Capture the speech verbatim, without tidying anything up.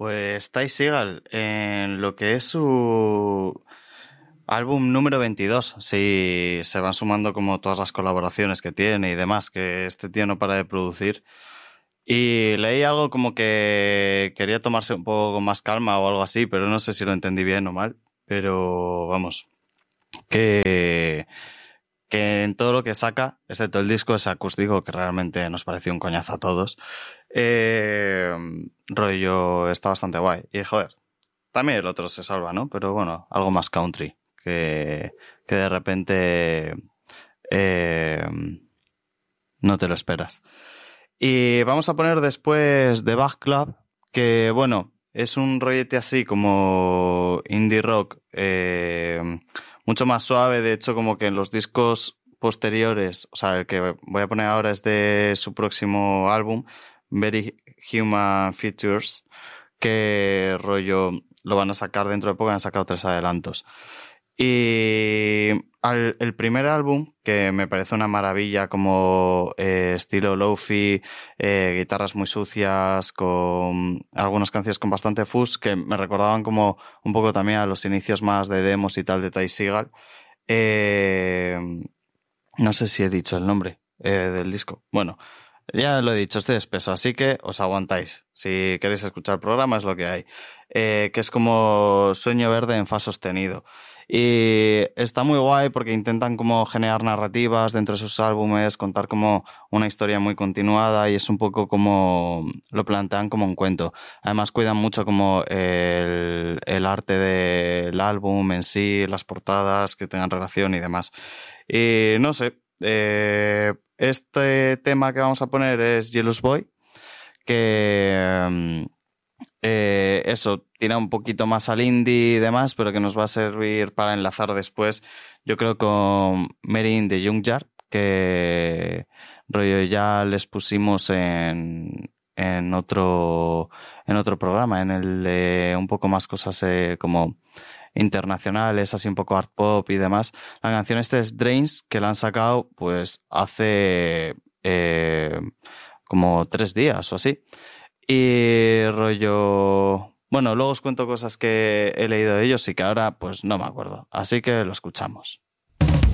Pues Ty Segall, en lo que es su álbum número veintidós, si se van sumando como todas las colaboraciones que tiene y demás, que este tío no para de producir. Y leí algo como que quería tomarse un poco con más calma o algo así, pero no sé si lo entendí bien o mal. Pero vamos, que, que en todo lo que saca, excepto el disco ese acústico, que realmente nos pareció un coñazo a todos, eh, rollo está bastante guay. Y joder, también el otro se salva, ¿no? Pero bueno, algo más country, que, que de repente eh, no te lo esperas. Y vamos a poner después The Bach Club, que bueno, es un rollete así como indie rock, eh, mucho más suave. De hecho, como que en los discos posteriores, o sea, el que voy a poner ahora es de su próximo álbum, Very Human Features, que rollo lo van a sacar dentro de poco, han sacado tres adelantos. Y al, el primer álbum, que me parece una maravilla, como eh, estilo lo-fi, eh, guitarras muy sucias, con algunas canciones con bastante fuzz, que me recordaban como un poco también a los inicios más de demos y tal de Ty Segall. Eh, no sé si he dicho el nombre eh, del disco. Bueno, ya lo he dicho, estoy espeso, así que os aguantáis. Si queréis escuchar el programa es lo que hay. Eh, que es como Sueño Verde en fa sostenido. Y está muy guay porque intentan como generar narrativas dentro de sus álbumes, contar como una historia muy continuada, y es un poco como lo plantean como un cuento. Además cuidan mucho como el, el arte del álbum en sí, las portadas que tengan relación y demás. Y no sé, eh, este tema que vamos a poner es Jealous Boy, que eh, eso tira un poquito más al indie y demás, pero que nos va a servir para enlazar después, yo creo, con Mary in the Junkyard, que rollo ya les pusimos en en otro en otro programa, en el de un poco más cosas eh, como internacionales, así un poco art pop y demás. La canción esta es Drains, que la han sacado pues hace eh, como tres días o así. Y rollo... Bueno, luego os cuento cosas que he leído de ellos y que ahora pues no me acuerdo. Así que lo escuchamos.